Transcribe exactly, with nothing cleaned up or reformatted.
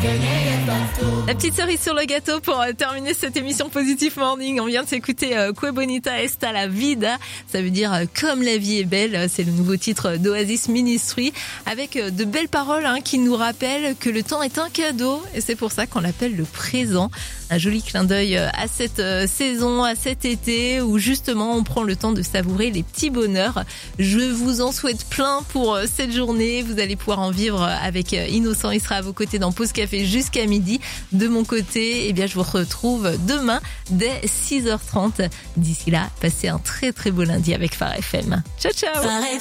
La petite cerise sur le gâteau pour euh, terminer cette émission Positive Morning. On vient de s'écouter euh, Que Bonita Esta la Vida. Ça veut dire euh, comme la vie est belle. C'est le nouveau titre d'Oasis Ministry avec euh, de belles paroles hein, qui nous rappellent que le temps est un cadeau et c'est pour ça qu'on l'appelle le présent. Un joli clin d'œil euh, à cette euh, saison, à cet été où justement on prend le temps de savourer les petits bonheurs. Je vous en souhaite plein pour euh, cette journée. Vous allez pouvoir en vivre avec euh, Innocent. Il sera à vos côtés dans Pause Café jusqu'à midi. De mon côté, eh bien, je vous retrouve demain dès six heures trente. D'ici là, passez un très très beau lundi avec Phare F M. Ciao, ciao!